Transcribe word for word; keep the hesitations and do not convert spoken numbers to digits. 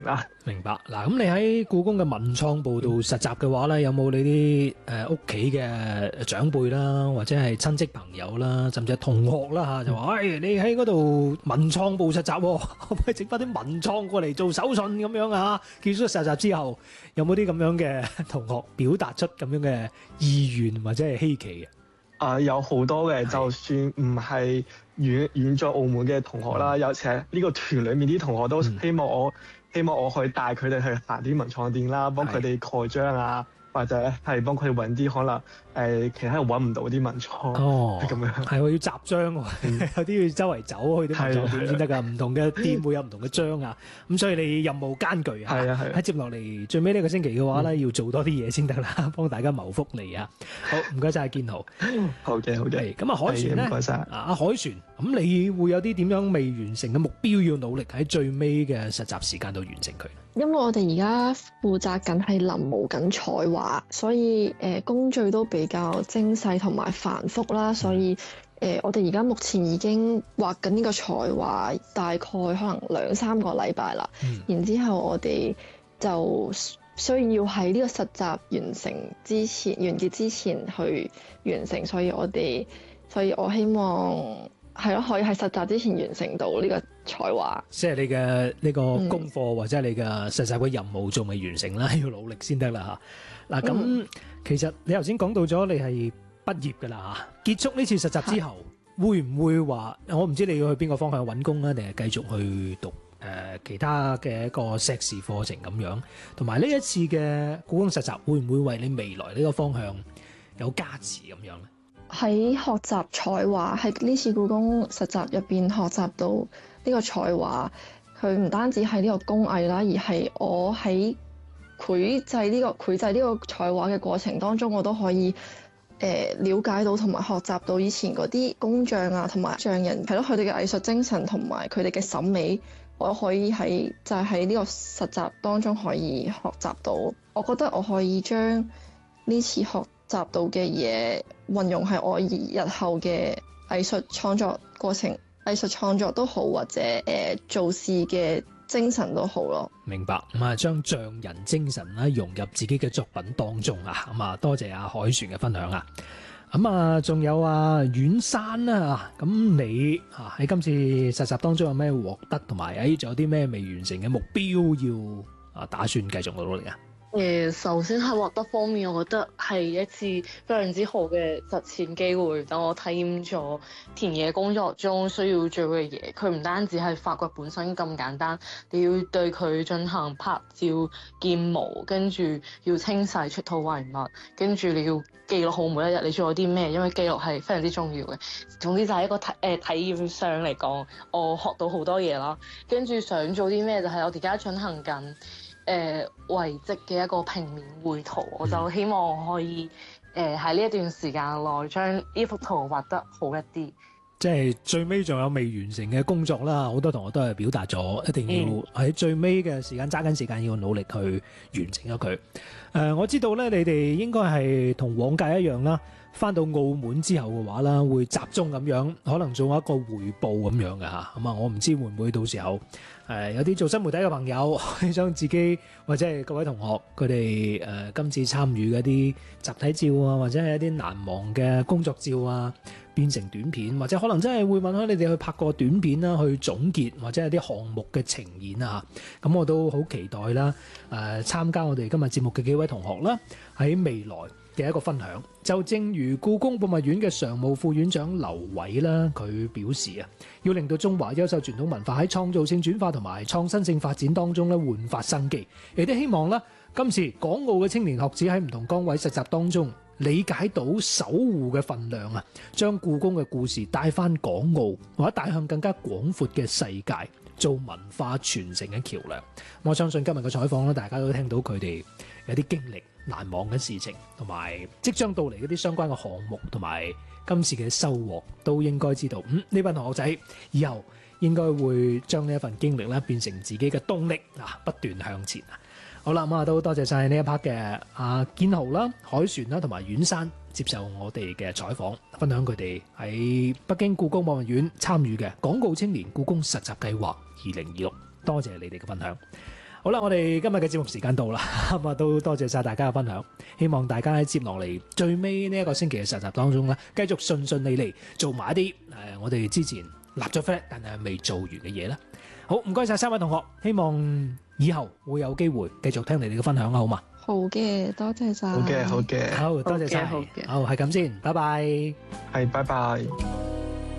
啊。 明白嗱，咁你喺故宮嘅文創部度實習嘅話咧，有冇你啲誒屋企嘅長輩啦，或者係親戚朋友啦，甚至係同學啦嚇，就話：誒你喺嗰度文創部實習喎，可唔可以整翻啲文創過嚟做手信咁樣啊？結束實習之後，有冇啲咁樣嘅同學表達出咁樣嘅意願或者係稀奇嘅？ 啊、有好多嘅， 係就算唔係遠遠在澳門嘅同學啦，有時係呢個團裡面啲同學都嗯希望我、希望我去帶佢哋去行啲文創店啦，幫佢哋蓋章啊，或者係幫佢哋揾啲可能誒、呃、其他人揾唔到啲文創哦， 係咁樣。 係喎，要集章喎，有啲要周圍走去啲文創店先得㗎，唔同嘅店會有唔同嘅章啊，咁所以你任務艱巨啊， 係啊係啊喺接落嚟最尾呢個星期嘅話咧，要做多啲嘢先得啦，幫大家謀福利啊！好，唔該晒建豪。 好嘅好嘅係，咁啊，凱旋咧， 係唔該晒。 啊阿凱旋，咁你會有啲點樣未完成嘅目標要努力喺最尾嘅實習時間度完成佢？ 因為我哋而家負責緊係臨摹緊彩畫，所以誒、呃、工序都比較精細同埋繁複啦，所以誒、呃、我哋而家目前已經畫緊呢個彩畫，大概可能兩三個禮拜啦。 嗯然之後我哋就需要喺呢個實習完成之前完結之前去完成，所以我哋所以我希望係咯，可以喺實習之前完成到呢個彩畫。 即係你嘅呢個功課或者係你嘅實習嘅任務仲未完成啦，要努力先得啦嚇。嗱咁、 嗯其實你頭先講到咗你係畢業㗎啦嚇，結束呢次實習之後，會唔會話我唔知你要去邊個方向揾工啊，定係繼續去讀誒、呃、其他嘅一個碩士課程咁樣？同埋呢一次嘅故宮實習會唔會為你未來呢個方向有加持咁樣咧？ 喺學習彩畫，喺呢次故宮實習入邊學習到呢個彩畫，佢唔單止係呢個工藝啦，而係我喺繪製呢、這個繪製呢個彩畫嘅過程當中，我都可以誒、呃、了解到同埋學習到以前嗰啲工匠啊，同埋匠人係咯，佢哋嘅藝術精神同埋佢哋嘅審美，我可以喺就係喺呢個實習當中可以學習到。我覺得我可以將呢次學習到嘅嘢運用喺我日後嘅藝術創作過程，藝術創作都好，或者誒、呃、做事嘅精神都好咯。 明白咁啊，將匠人精神啦融入自己嘅作品當中啊，咁啊多謝阿凱旋嘅分享啊。咁啊，仲有啊阮珊啦，咁你啊喺今次實習當中有咩獲得，同埋誒仲有啲咩未完成嘅目標要啊打算繼續努力啊？ 誒，首先喺獲得方面，我覺得係一次非常之好嘅實踐機會，等我體驗咗田野工作中需要做嘅嘢。佢唔單止係發掘本身咁簡單，你要對佢進行拍照、建模，跟住要清洗出土遺物，跟住你要記錄好每一日你做咗啲咩，因為記錄係非常之重要嘅。總之就係一個體誒、呃、體驗上嚟講，我學到好多嘢啦。跟住想做啲咩，就係我而家進行緊誒遺跡嘅一個平面繪圖，我就希望我可以誒喺呢一段時間內將呢幅圖畫得好一啲。 即係最尾仲有未完成嘅工作啦，好多同學都係表達咗，一定要喺最尾嘅時間揸緊時間，要努力去完成咗佢。誒、呃，我知道咧，你哋應該係同往屆一樣啦，翻到澳門之後嘅話啦，會集中咁樣，可能做一個匯報咁樣嘅嚇。咁啊，我唔知會唔會到時候誒、呃、有啲做新媒體嘅朋友，將自己或者係各位同學佢哋誒今次參與嘅一啲集體照啊，或者係一啲難忘嘅工作照啊，變成短片，或者可能真係會問下你哋去拍個短片啦，去總結或者係啲項目嘅呈現啊。咁我都好期待啦。誒、呃，參加我哋今日節目嘅幾位同學啦，喺未來嘅一個分享。就正如故宮博物院嘅常務副院長劉偉啦，佢表示啊，要令到中華優秀傳統文化喺創造性轉化同埋創新性發展當中咧煥發生機。亦都希望啦，今次港澳嘅青年學子喺唔同崗位實習當中，理解到守護嘅份量啊，將故宮嘅故事帶翻港澳，或者帶向更加廣闊嘅世界，做文化傳承嘅橋梁。我相信今日嘅採訪咧，大家都聽到佢哋有啲經歷難忘嘅事情，同埋即將到嚟嗰啲相關嘅項目，同埋今次嘅收穫，都應該知道，嗯，呢班同學仔以後應該會將呢一份經歷咧變成自己嘅動力啊，不斷向前啊！好啦，咁啊都多謝晒呢一 part 嘅阿建豪啦、凱旋啦同埋阮珊接受我哋嘅採訪，分享佢哋喺北京故宮博物院參與嘅港澳青年故宮實習計劃二零二六。多謝你哋嘅分享。 好啦，我哋今日嘅節目時間到啦，咁啊都多謝晒大家嘅分享，希望大家喺接落嚟最尾呢一個星期嘅實習當中咧，繼續順順利利做埋一啲誒、呃、我哋之前立咗 flag 但係未做完嘅嘢啦。好，唔該晒三位同學，希望以後會有機會繼續聽你哋嘅分享啦，好嘛？ 好嘅，多謝晒。 好嘅，好嘅， 好，多謝晒， 好嘅好嘅好係咁先，拜拜。 係，拜拜。